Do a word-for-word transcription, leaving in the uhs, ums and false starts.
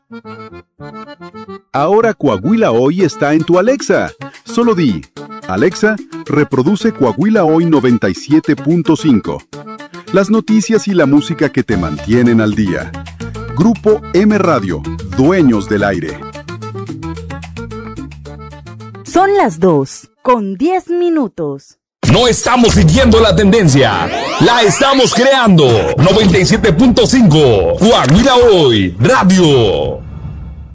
Ahora Coahuila Hoy está en tu Alexa. Solo di, Alexa, reproduce Coahuila Hoy noventa y siete punto cinco. Las noticias y la música que te mantienen al día. Grupo M Radio, dueños del aire. Son las dos, con diez minutos. No estamos siguiendo la tendencia, la estamos creando. noventa y siete punto cinco, Coahuila Hoy, Radio.